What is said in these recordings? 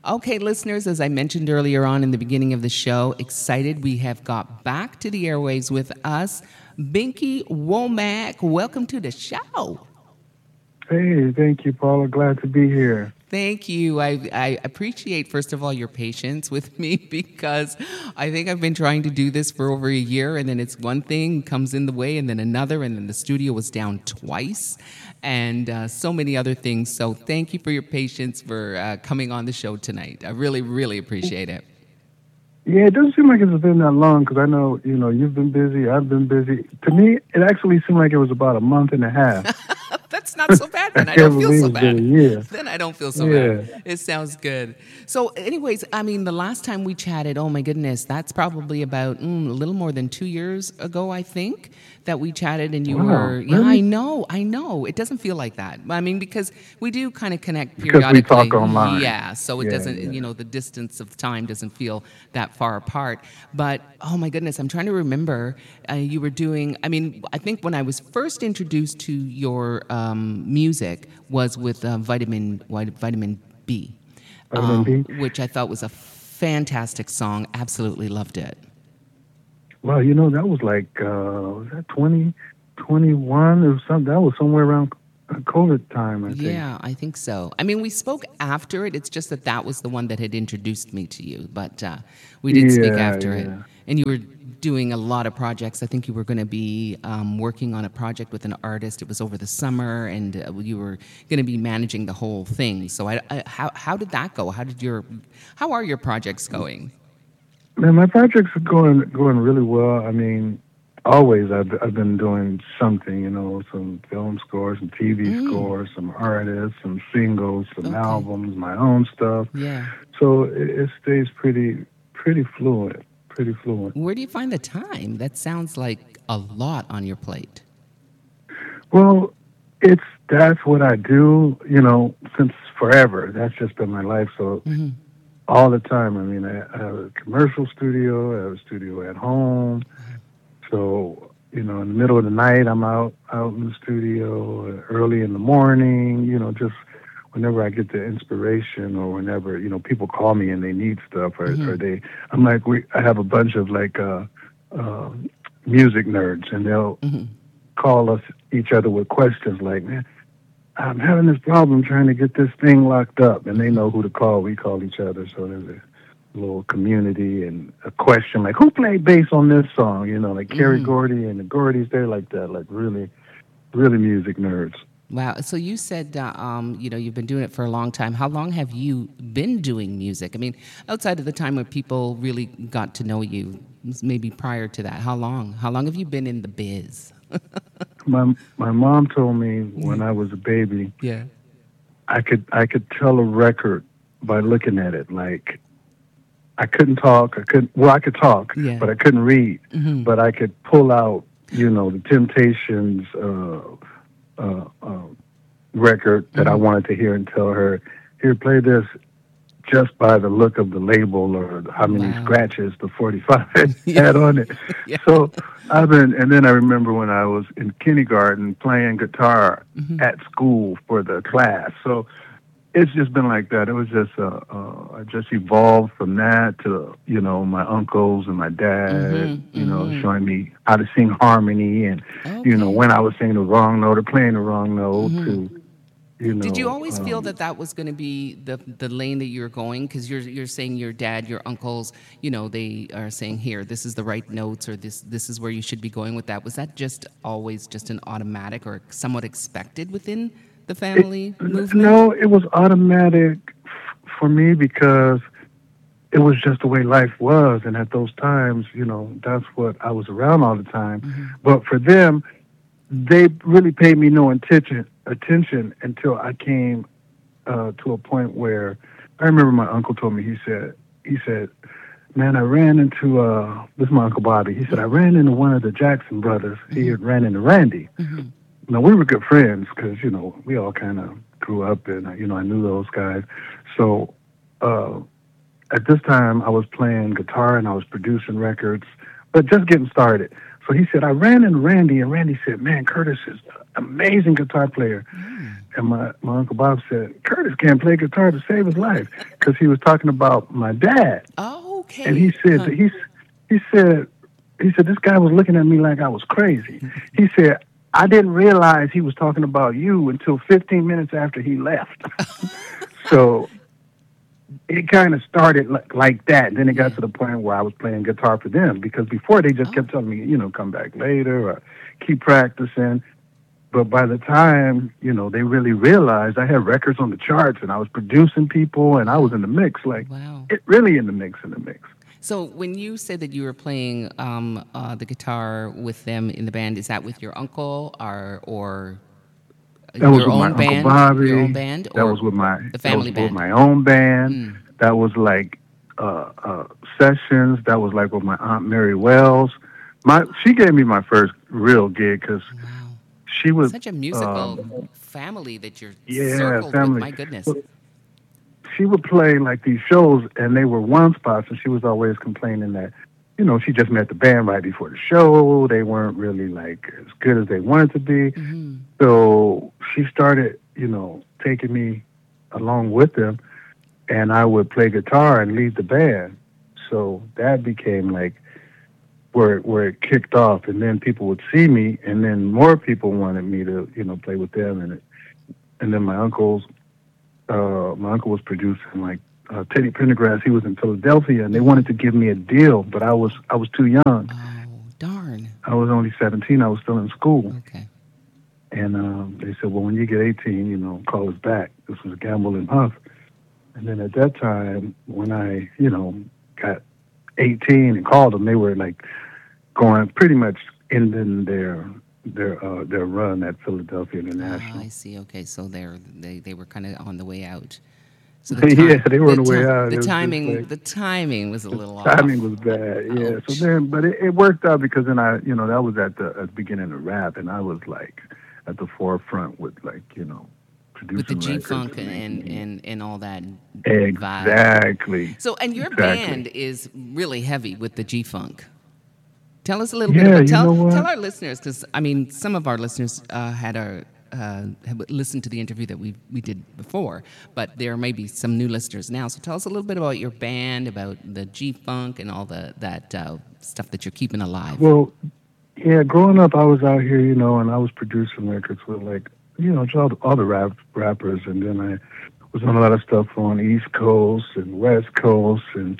Okay, listeners, as I mentioned earlier on in the beginning of the show, excited we have got back to the airways with us, Binky Womack. Welcome to the show. Hey, thank you, Paula. Glad to be here. Thank you. I appreciate, first of all, your patience with me because I think I've been trying to do this for over a year, and then it's one thing comes in the way, and then another, and then the studio was down twice, and so many other things. So thank you for your patience for coming on the show tonight. I really, really appreciate it. Yeah, it doesn't seem like it's been that long because I know, you've been busy, I've been busy. To me, it actually seemed like it was about a month and a half. That's not so bad. I Then I can't don't feel believe so it's been a bad. year. Then I don't feel so bad. Yeah. It sounds good. So, anyways, I mean, the last time we chatted, oh my goodness, that's probably about a little more than 2 years ago, I think, that we chatted, and you Wow, were, yeah, really? I know. It doesn't feel like that. I mean, because we do kind of connect Because we periodically. talk online. Yeah, so it Yeah, doesn't, yeah. the distance of time doesn't feel that far apart. But oh my goodness, I'm trying to remember. You were doing. I mean, I think when I was first introduced to your music was with Vitamin B, Vitamin B. which I thought was a fantastic song. Absolutely loved it. Well, that was like, was that 2021 or something? That was somewhere around COVID time, I think. Yeah, I think so. I mean, we spoke after it. It's just that that was the one that had introduced me to you, but we did speak Yeah, after it. yeah. And you were doing a lot of projects. I think you were going to be working on a project with an artist. It was over the summer, and you were going to be managing the whole thing. So, how did that go? How are your projects going? Man, my projects are going really well. I mean, always I've been doing something, some film scores, some TV Mm, scores, some artists, some singles, some okay. albums, my own stuff. Yeah. So it stays pretty fluent, pretty fluent. Where do you find the time? That sounds like a lot on your plate. Well, that's what I do, since forever. That's just been my life. So all the time. I mean, I have a commercial studio, I have a studio at home. So, in the middle of the night, I'm out in the studio, early in the morning, just whenever I get the inspiration or whenever, people call me and they need stuff or I'm like, I have a bunch of like, uh, music nerds and they'll call us each other with questions like, man, I'm having this problem trying to get this thing locked up, and they know who to call. We call each other, so there's a little community and a question like, who played bass on this song? Like Kerry Gordy and the Gordys, they're like that, like really, really music nerds. Wow. So you said, you've been doing it for a long time. How long have you been doing music? I mean, outside of the time when people really got to know you, maybe prior to that, how long? How long have you been in the biz? My mom told me when I was a baby, Yeah. I could tell a record by looking at it. Like I couldn't talk. I could talk, Yeah. but I couldn't read. But I could pull out, the Temptations uh, uh, record that I wanted to hear and tell her, here, play this, just by the look of the label or how many Wow. scratches the 45 Yeah. had on it. Yeah. So and then I remember when I was in kindergarten playing guitar at school for the class. So it's just been like that. It was just, I just evolved from that to, my uncles and my dad, showing me how to sing harmony and, Okay. when I was singing the wrong note or playing the wrong note to, Did you always feel that that was going to be the lane that you're going? Because you're saying your dad, your uncles, they are saying here, this is the right notes, or this is where you should be going with that. Was that just always just an automatic or somewhat expected within the it, family movement? no, it was automatic for me because it was just the way life was. And at those times, that's what I was around all the time. But for them, they really paid me no attention until I came to a point where I remember my uncle told me, he said, man, I ran into, this is my Uncle Bobby. He said, I ran into one of the Jackson brothers. He had ran into Randy. Now, we were good friends because, we all kind of grew up and, I knew those guys. So at this time, I was playing guitar and I was producing records, but just getting started. So he said, I ran into Randy, and Randy said, man, Curtis is an amazing guitar player. And my Uncle Bob said, Curtis can't play guitar to save his life, because he was talking about my dad. Oh, okay. And he said, he said, this guy was looking at me like I was crazy. He said, I didn't realize he was talking about you until 15 minutes after he left. So it kind of started like that. And then it got to the point where I was playing guitar for them, because before they just kept telling me, come back later or keep practicing. But by the time, they really realized I had records on the charts and I was producing people and I was in the mix, really in the mix. So when you said that you were playing the guitar with them in the band, is that with your uncle or that was your with own my band? Uncle Bobby. Your own band? That was with the family band? With my own band. That was like sessions. That was like with my Aunt Mary Wells. She gave me my first real gig because she was such a musical family that you're circled with. My goodness. She would play like these shows, and they were one spots, and she was always complaining that, she just met the band right before the show. They weren't really like as good as they wanted to be. Mm-hmm. So she started, taking me along with them, and I would play guitar and lead the band. So that became like where it kicked off, and then people would see me, and then more people wanted me to, play with them, and then my uncle was producing like Teddy Pendergrass. He was in Philadelphia, and they wanted to give me a deal, but I was too young. Oh, darn! I was only 17. I was still in school. Okay. And they said, well, when you get 18, call us back. This was Gamble and Huff. And then at that time, when I, got 18 and called them, they were like going pretty much ending their run at Philadelphia International. I see. Okay, so they were kind of on the way out. So they were on the way out. The timing was a little off. Timing was bad. Yeah. Ouch. So then, but it worked out because then I, that was at the beginning of rap, and I was like at the forefront with producing with the G-Funk and and all that. Exactly. Vibe. So, and your band is really heavy with the G-Funk. Tell us a little bit about tell our listeners, because some of our listeners have listened to the interview that we did before, but there may be some new listeners now. So tell us a little bit about your band, about the G-Funk and all that stuff that you're keeping alive. Well, yeah, growing up, I was out here, and I was producing records with all the rappers, and then I was on a lot of stuff on East Coast and West Coast, and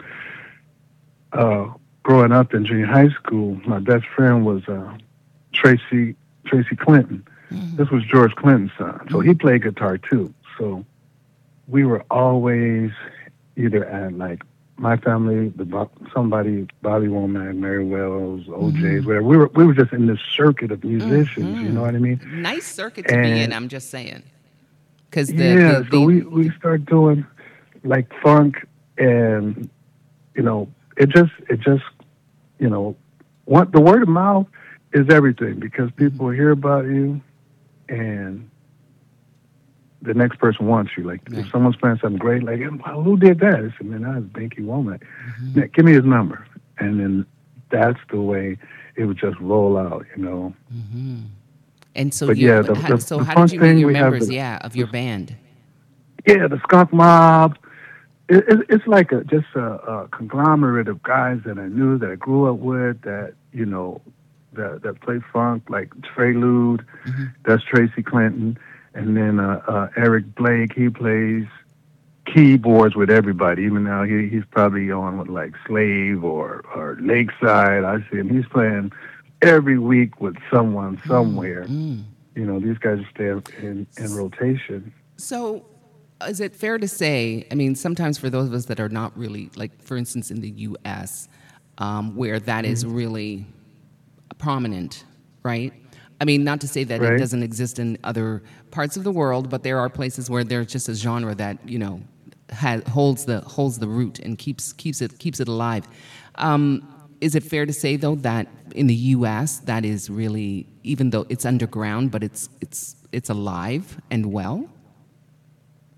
growing up in junior high school, my best friend was Tracy Clinton. Mm-hmm. This was George Clinton's son, so he played guitar too. So we were always either at like my family, somebody, Bobby Womack, Mary Wells, OJ's, whatever. We were just in this circuit of musicians. You know what I mean? Nice circuit to be in. I'm just saying. Because so we started doing like funk, and it just the word of mouth is everything, because people hear about you and the next person wants you. Like if someone's playing something great, like, who did that? I said, man, that was Binky Womack. Now, give me his number. And then that's the way it would just roll out, Mm-hmm. And so, but how did you meet your members? Of your band. Yeah, the Skunk Mob. It's like just a conglomerate of guys that I knew, that I grew up with, that that play funk, like Trelude. Mm-hmm. That's Tracy Clinton, and then Eric Blake. He plays keyboards with everybody. Even now, he's probably on with like Slave or Lakeside. I see him. He's playing every week with someone somewhere. Mm-hmm. These guys stay in rotation. So, is it fair to say, sometimes for those of us that are not really, like, for instance, in the U.S., where that is really prominent, right? Not to say that it doesn't exist in other parts of the world, but there are places where there's just a genre that, holds the root and keeps it alive. Is it fair to say, though, that in the U.S. that is really, even though it's underground, but it's alive and well?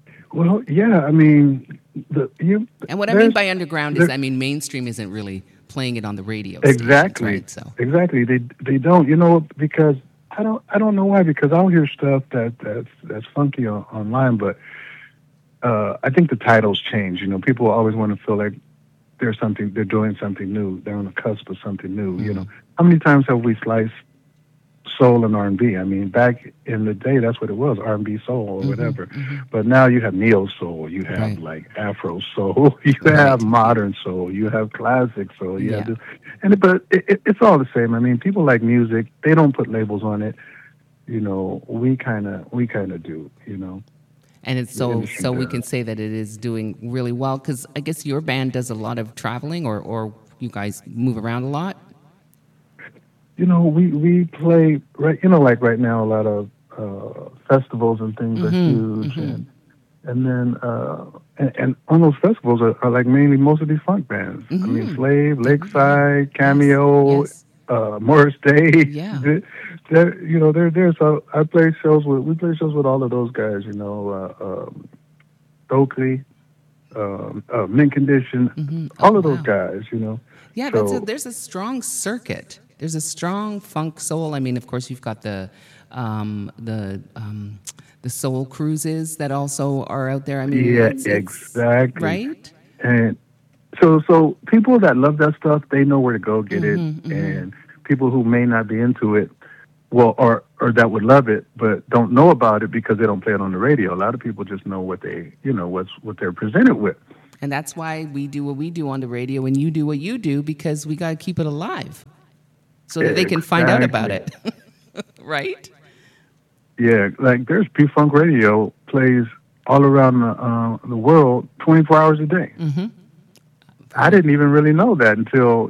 Well, yeah. And what I mean by underground is, mainstream isn't really playing it on the radio stations, Exactly, right? So, exactly. They don't, because I don't know why. Because I'll hear stuff that's funky online, but I think the titles change. People always want to feel like they're doing something new. They're on the cusp of something new. How many times have we sliced soul and R&B? I mean, back in the day, that's what it was, R&B soul or whatever. But now you have neo soul, you have right, like Afro soul, you have right, modern soul, you have classic soul, you have yeah. this, but it's all the same. I mean, people like music; they don't put labels on it. We kind of do. And it's The so industry so we does. can say that it is doing really well because I guess your band does a lot of traveling, or you guys move around a lot. We play right. Like right now, a lot of festivals and things are huge, and then and on those festivals are like mainly most of these funk bands. I mean, Slave, Oh yeah, Lakeside, yes, Cameo, yes, Morris Day. yeah. They're so I play shows with we play shows with all of those guys. Stokely, Mint Condition, Oh all of those wow. guys. Yeah, So there's a strong circuit. There's a strong funk soul. I mean, of course, you've got um, the um, the soul cruises that also are out there. I mean, yeah, it's exactly. right. And so people that love that stuff, they know where to go get it. And people who may not be into it, well, or that would love it but don't know about it because they don't play it on the radio. A lot of people just know what they're presented with. And that's why we do what we do on the radio and you do what you do because we got to keep it alive so that they can find out about Exactly. it. Right? Yeah, like there's P Funk Radio plays all around the world, 24 hours a day. I didn't even really know that until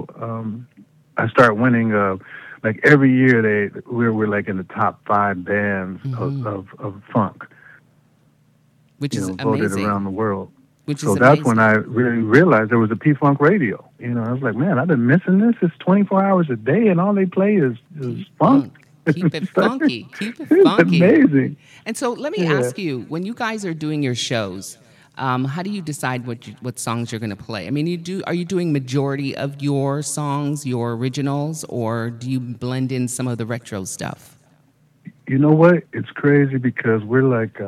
I start winning. Like every year, we're like in the top 5 bands of funk, Which is voted around amazing. the world. Which is So that's when amazing. I really realized there was a P Funk Radio. I was like, man, I've been missing this. It's 24 hours a day, and all they play is funk. Funk. Keep it funky. Keep it It's funky. amazing. And so let me Yeah. ask you, when you guys are doing your shows, how do you decide what songs you're going to play? I mean, are you doing majority of your songs, your originals, or do you blend in some of the retro stuff? You know what? It's crazy because we're like,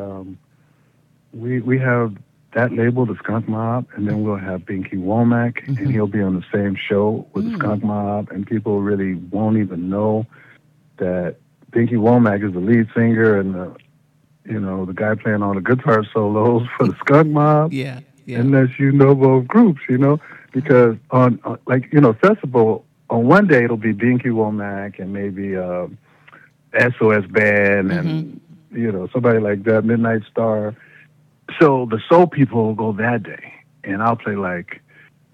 we have that label, the Skunk Mob, and then we'll have Binky Womack, and he'll be on the same show with the Skunk Mob, and people really won't even know that Binky Womack is the lead singer and the guy playing all the guitar solos for the Skunk Mob, Yeah, yeah. unless you know both groups, because on festival on one day it'll be Binky Womack and maybe SOS Band and somebody like that, Midnight Star. So the soul people will go that day, and I'll play like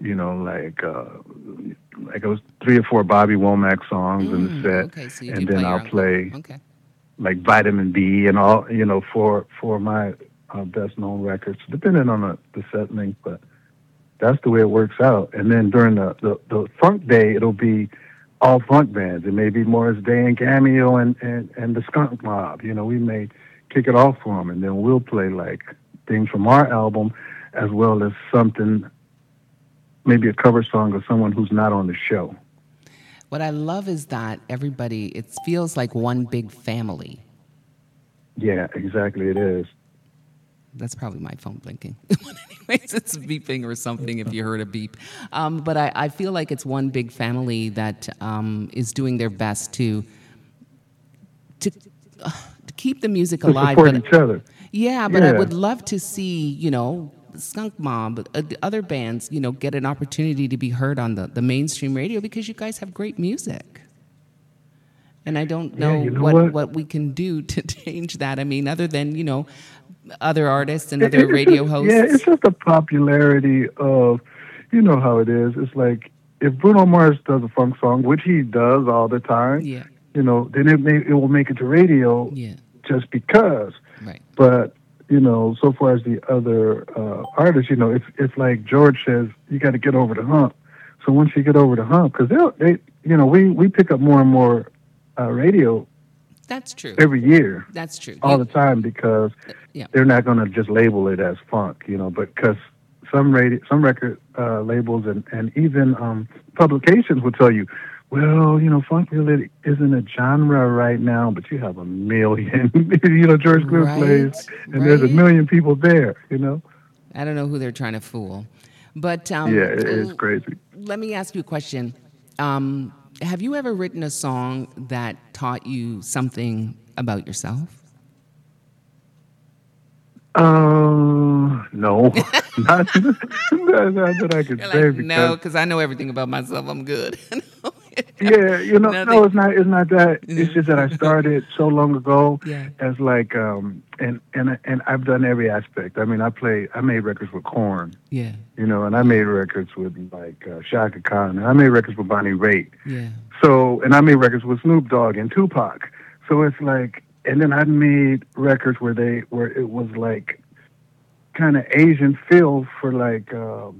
it was 3 or 4 Bobby Womack songs in the set, Okay, so you do and then play your I'll uncle. play Okay. like Vitamin B and all, for my best known records, depending on the set length, but that's the way it works out. And then during the funk day, it'll be all funk bands. It may be Morris Day and Cameo and the Skunk Mob. We may kick it off for them, and then we'll play like things from our album as well as something, maybe a cover song of someone who's not on the show. What I love is that it feels like one big family. Yeah, exactly. It is. That's probably my phone blinking. Anyways, it's beeping or something if you heard a beep. But I feel like it's one big family that is doing their best to keep the music To alive. support each other. Yeah, but I Yeah. would love to see, Skunk Mob, the other bands, get an opportunity to be heard on the mainstream radio because you guys have great music. And I don't Yeah, know you know what? what we can do to change that. I mean, other than, other artists and It- other it's radio just, yeah, it's hosts. just the popularity of, how it is. It's like if Bruno Mars does a funk song, which he does all the time, Yeah, then it will make it to radio yeah, just because. right. But so far as the other artists, if like George says, you got to get over the hump. So once you get over the hump, because we pick up more and more radio That's true. every year, That's true. all the time, because Yeah. they're not going to just label it as funk, but because some record labels and even publications will tell you, well, funk really isn't a genre right now, but you have a million. George Clinton plays, and there's a million people there. I don't know who they're trying to fool, but yeah, it's crazy. Let me ask you a question. Have you ever written a song that taught you something about yourself? No, not that I could say. No, because I know everything about myself. I'm good. Yeah, no, it's not that. It's just that I started so long ago as like, and I've done every aspect. I mean, I made records with Korn. Yeah. And I made records with like Shaka Khan. And I made records with Bonnie Raitt. Yeah. So, and I made records with Snoop Dogg and Tupac. So it's like, and then I made records where it was like kind of Asian feel for like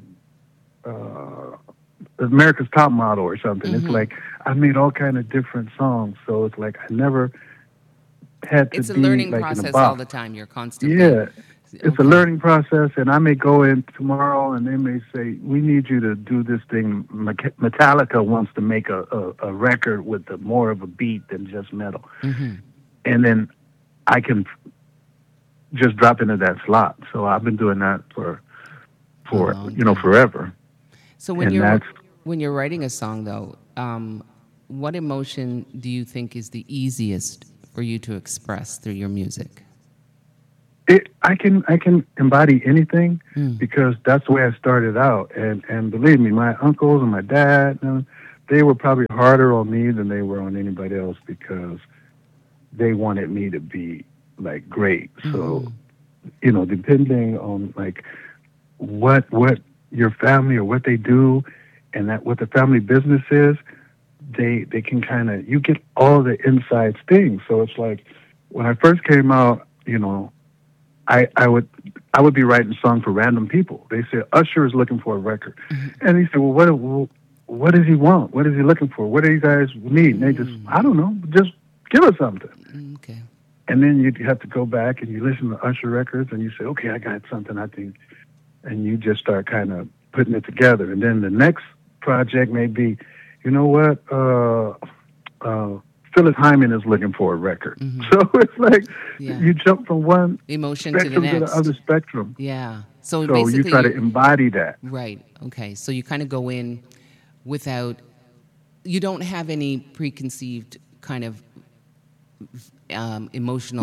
America's Top Model or something. Mm-hmm. It's like I made all kind of different songs. So it's like I never had to. It's a be learning like process in a box. all the time. You're constantly. Yeah. It's a learning process, and I may go in tomorrow, and they may say, "We need you to do this thing." Metallica wants to make a record with more of a beat than just metal, and then I can just drop into that slot. So I've been doing that for forever. So when you're writing a song, though, what emotion do you think is the easiest for you to express through your music? I can embody anything because that's the way I started out. And believe me, my uncles and my dad, they were probably harder on me than they were on anybody else because they wanted me to be like great. So, depending on like what your family or what they do and that what the family business is, they can kind of, you get all the inside things. So it's like when I first came out, I would be writing a song for random people. They said, Usher is looking for a record. And he said, well, what does he want? What is he looking for? What do you guys need? And they just, I don't know, just give us something. Okay. And then you have to go back and you listen to Usher records and you say, okay, I got something, I think. And you just start kind of putting it together. And then the next project may be, you know what, Phyllis Hyman is looking for a record. So it's like you jump from one emotion spectrum to the other spectrum. Yeah. So basically you try to embody that. Right. Okay. So you kind of go in without, you don't have any preconceived kind of emotional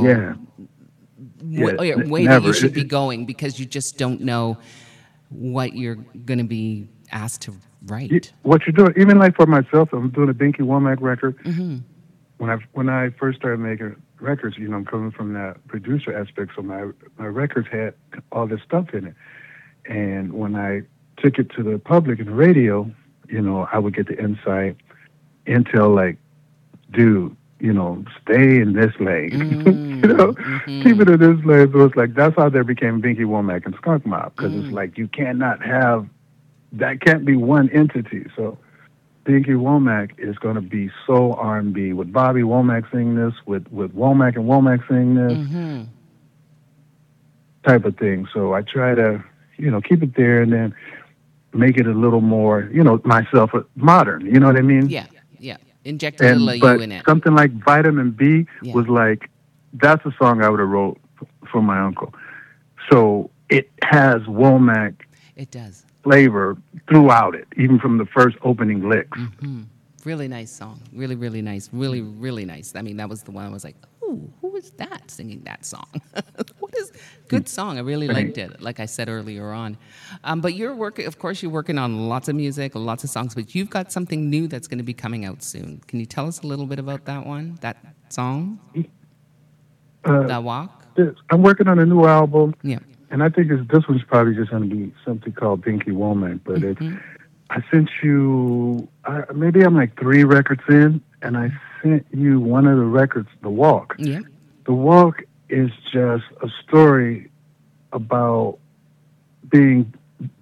way that you should be going because you just don't know what you're going to be asked to write. What you're doing, even like for myself, I'm doing a Binky Womack record. When I first started making records, I'm coming from that producer aspect, so my records had all this stuff in it. And when I took it to the public and the radio, I would get the insight, intel like, dude, stay in this lane. Keep it in this lane. So it's like, that's how there became Binky Womack and Skunk Mob, because it's like, you cannot have, that can't be one entity. So Binky Womack is going to be soul R&B with Bobby Womack singing this, with Womack and Womack singing this, type of thing. So I try to, keep it there and then make it a little more, myself modern. You know what I mean? Yeah. Inject a little of you in it. Something like Vitamin B was like, that's a song I would have wrote for my uncle. So it has Womack. It does. Flavor throughout it, even from the first opening licks. Really nice song. Really, really nice. Really, really nice. I mean, that was the one I was like, ooh, who is that singing that song? What is good song? I really liked it, like I said earlier on. But you're working, of course, you're working on lots of music, lots of songs, but you've got something new that's going to be coming out soon. Can you tell us a little bit about that one, that song? That Walk? I'm working on a new album. Yeah. And I think this one's probably just going to be something called Binky Womack. But I sent you, maybe I'm like 3 records in, and I sent you one of the records, The Walk. Yeah. The Walk is just a story about being,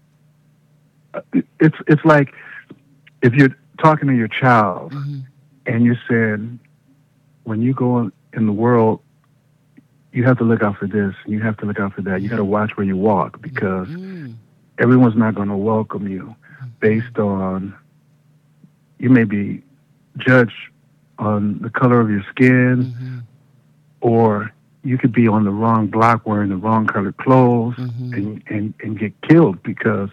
it's like if you're talking to your child and you're saying, when you go in the world, you have to look out for this, and you have to look out for that. You got to watch where you walk because everyone's not going to welcome you based on, you may be judged on the color of your skin, or you could be on the wrong block wearing the wrong colored clothes and get killed because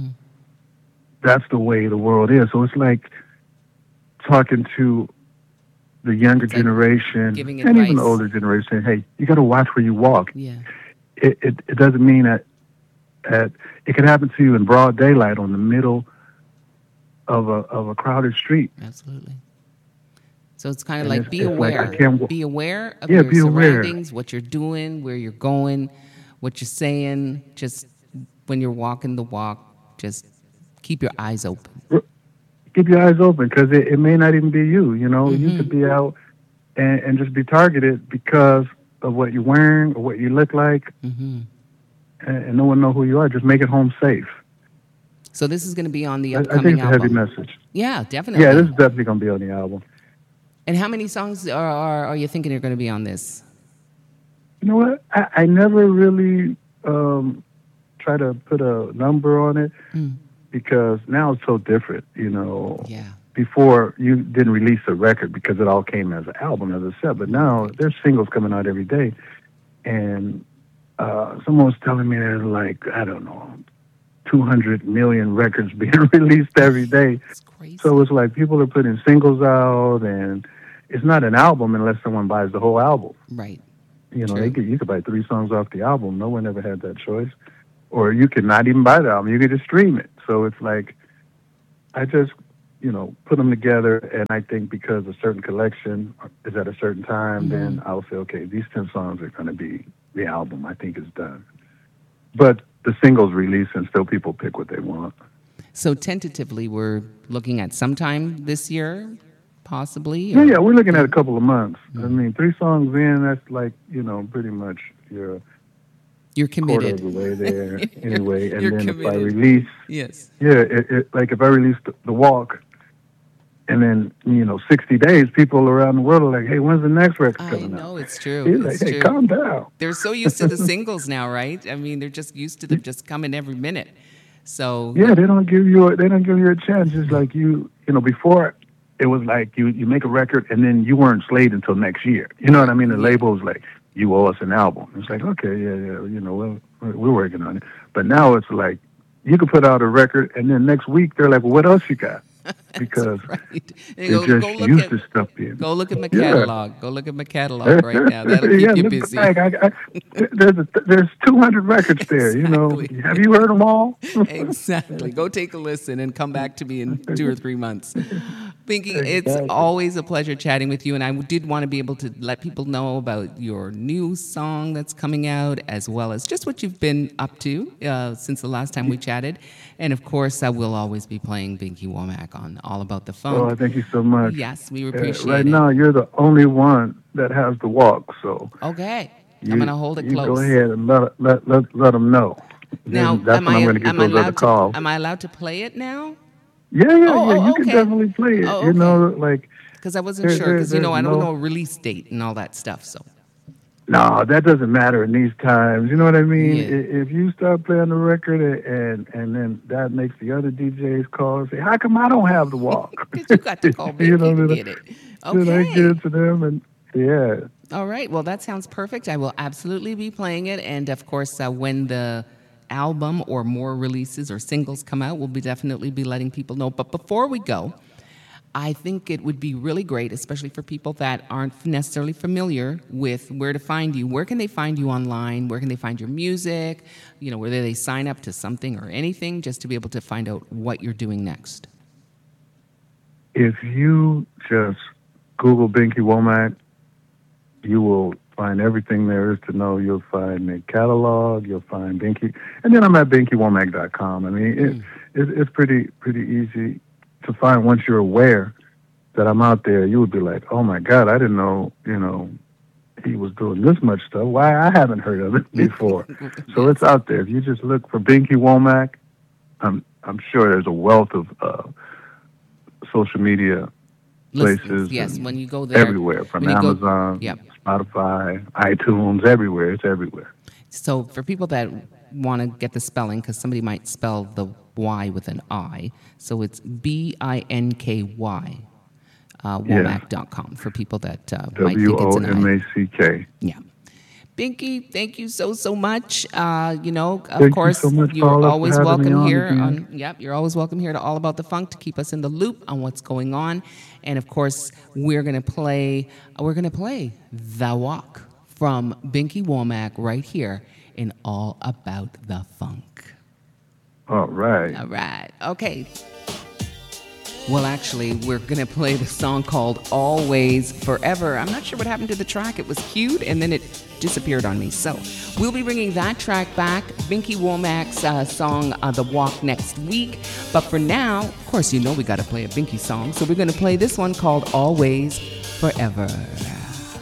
that's the way the world is. So it's like talking to the younger generation giving and advice. even the older generation, saying, hey, you got to watch where you walk. Yeah. It doesn't mean that it can happen to you in broad daylight on the middle of a crowded street. Absolutely. So it's kind of And like be it's like, aware. Be aware of Yeah, your be aware. surroundings, what you're doing, where you're going, what you're saying. Just when you're walking the walk, just keep your eyes open. Keep your eyes open because it may not even be you. You know, you could be out and just be targeted because of what you're wearing or what you look like, and no one know who you are. Just make it home safe. So this is going to be on the I upcoming think it's a album. heavy message. Yeah, definitely. Yeah, this is definitely going to be on the album. And how many songs are you thinking are going to be on this? You know what? I never really try to put a number on it because now it's so different. You know, before you didn't release a record because it all came as an album, as I said, but now there's singles coming out every day. And someone was telling me there's like, I don't know, 200 million records being released every day. It's crazy. So it's like people are putting singles out, and it's not an album unless someone buys the whole album. Right. You know, True. you could buy 3 songs off the album. No one ever had that choice. Or you could not even buy the album. You could just stream it. So it's like, I just, you know, put them together, and I think because a certain collection is at a certain time, then I'll say, okay, these 10 songs are going to be the album. I think it's done. But the singles release, and still people pick what they want. So tentatively, we're looking at sometime this year, possibly? Yeah, we're looking at a couple of months. I mean, 3 songs in, that's like, you know, pretty much you're committed. quarter of the way there anyway. And You're then committed. if I release, Yes. like if I release the Walk, and then, you know, 60 days, people around the world are like, hey, when's the next record I coming know, out? it's true. He's It's like, hey, true. calm down. They're so used to the singles now, right? I mean, they're just used to them just coming every minute. So Yeah, they don't give you a chance. It's like you know, before it was like you make a record and then you weren't slayed until next year. You know what I mean? The label was like, you owe us an album. It's like, okay, yeah, you know, we're working on it. But now it's like you can put out a record and then next week they're like, well, what else you got? Because right. they're just used to stuff being. Go look at my catalog. Go look at my catalog right now. That'll keep you look busy. back. There's 200 records there. You know, Exactly. have you heard them all? Exactly. Go take a listen and come back to me in 2 or 3 months. Pinky, it's Exactly. always a pleasure chatting with you, and I did want to be able to let people know about your new song that's coming out, as well as just what you've been up to since the last time we chatted. And of course, I will always be playing Binky Womack on All About the Funk. Oh, thank you so much. Yes, we appreciate right it. now, you're the only one that has the Walk, so Okay. I'm going to hold it you close. go ahead and let them know. Now, Then that's when I'm going to get those other calls. am I allowed to play it now? Yeah, you can okay. definitely play it. Oh, You okay. know, like Because I wasn't sure, because, you know, I don't there's know a release date and all that stuff, so. no, that doesn't matter in these times. You know what I mean? Yeah. If you start playing the record and then that makes the other DJs call and say, how come I don't have the Walk? Because you got to call Binky to then- get it. Then I give Okay. it to them, and yeah. All right. Well, that sounds perfect. I will absolutely be playing it. And, of course, when the album or more releases or singles come out, we'll definitely be letting people know. But before we go, I think it would be really great, especially for people that aren't necessarily familiar with where to find you. Where can they find you online? Where can they find your music? You know, whether they sign up to something or anything, just to be able to find out what you're doing next. If you just Google Binky Womack, you will find everything there is to know. You'll find the catalog, you'll find Binky, and then I'm at BinkyWomack.com. I mean, it's pretty easy to find once you're aware that I'm out there. You would be like, oh my God, I didn't know, you know, he was doing this much stuff. Why I haven't heard of it before? So it's out there. If you just look for Binky Womack, I'm sure there's a wealth of social media places. Yes, when you go there. Everywhere, from when you go- Amazon, Yep. Spotify, iTunes, everywhere. It's everywhere. So for people that want to get the spelling, because somebody might spell the Y with an I. So it's BINKY, Womack.com, for people that might think it's an I. WOMACK. Yeah. Binky, thank you so much. Of Thank course, you so much, you're Paula, always for having me welcome on here. again. You're always welcome here to All About the Funk, to keep us in the loop on what's going on. And of course, we're gonna play The Walk from Binky Womack right here in All About the Funk. All right. All right. Okay. Well, actually, we're going to play the song called Always Forever. I'm not sure what happened to the track. It was queued, and then it disappeared on me. So we'll be bringing that track back, Binky Womack's song, The Walk, next week. But for now, of course, we got to play a Binky song. So we're going to play this one called Always Forever.